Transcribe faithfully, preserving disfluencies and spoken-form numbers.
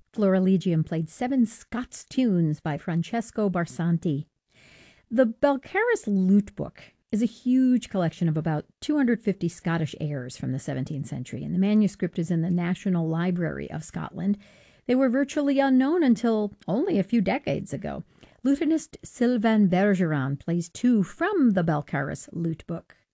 Florilegium played seven Scots tunes by Francesco Barsanti. The Balcarres Lute Book is a huge collection of about two hundred fifty Scottish airs from the seventeenth century, and the manuscript is in the National Library of Scotland. They were virtually unknown until only a few decades ago. Lutenist Sylvain Bergeron plays two from the Balcarres Lute Book.